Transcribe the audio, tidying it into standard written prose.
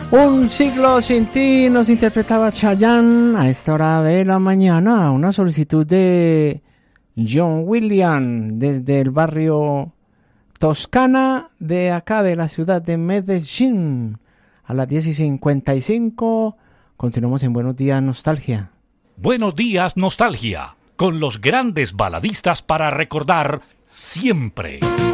Un siglo sin ti nos interpretaba Chayanne a esta hora de la mañana. Una solicitud de John William desde el barrio Toscana de acá de la ciudad de Medellín. A las 10:55 continuamos en Buenos Días Nostalgia. Buenos Días Nostalgia, con los grandes baladistas para recordar siempre.